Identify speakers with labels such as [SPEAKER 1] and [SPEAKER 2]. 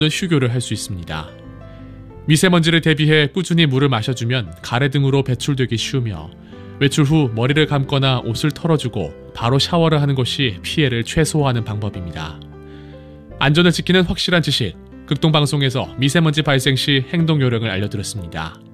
[SPEAKER 1] 휴교를 할 수 있습니다. 미세먼지를 대비해 꾸준히 물을 마셔주면 가래 등으로 배출되기 쉬우며 외출 후 머리를 감거나 옷을 털어주고 바로 샤워를 하는 것이 피해를 최소화하는 방법입니다. 안전을 지키는 확실한 지식, 극동방송에서 미세먼지 발생 시 행동 요령을 알려드렸습니다.